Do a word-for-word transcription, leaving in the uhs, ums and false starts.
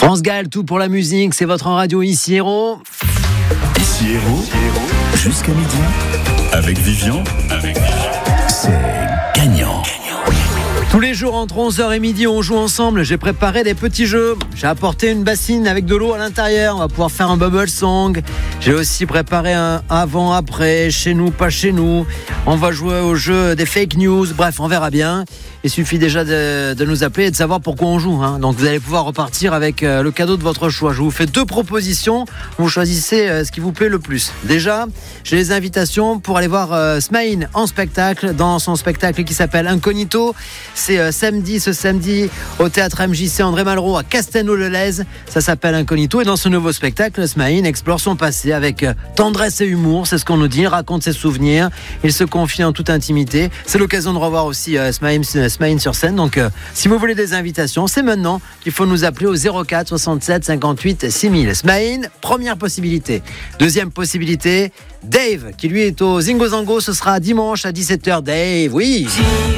France Gall, tout pour la musique, c'est votre radio Ici Héros. Ici Héros, jusqu'à midi, avec Vivian, avec Vivian. C'est gagnant. Tous les jours entre onze heures et midi, on joue ensemble. J'ai préparé des petits jeux. J'ai apporté une bassine avec de l'eau à l'intérieur. On va pouvoir faire un bubble song. J'ai aussi préparé un avant-après, chez nous, pas chez nous. On va jouer au jeu des fake news. Bref, on verra bien. Il suffit déjà de, de nous appeler et de savoir pourquoi on joue. Hein. Donc vous allez pouvoir repartir avec euh, le cadeau de votre choix. Je vous fais deux propositions. Vous choisissez euh, ce qui vous plaît le plus. Déjà, j'ai les invitations pour aller voir euh, Smaïn en spectacle, dans son spectacle qui s'appelle Incognito. C'est euh, samedi, ce samedi, au théâtre M J C André Malraux à Castelnau-le-Lez. Ça s'appelle Incognito. Et dans ce nouveau spectacle, Smaïn explore son passé avec euh, tendresse et humour. C'est ce qu'on nous dit. Il raconte ses souvenirs. Il se confie en toute intimité. C'est l'occasion de revoir aussi euh, Smaïn, Smaïn sur scène. Donc, euh, si vous voulez des invitations, c'est maintenant qu'il faut nous appeler au zéro quatre soixante-sept cinquante-huit six mille. Smaïn, première possibilité. Deuxième possibilité, Dave, qui lui est au Zingo Zango. Ce sera dimanche à dix-sept heures. Dave, oui.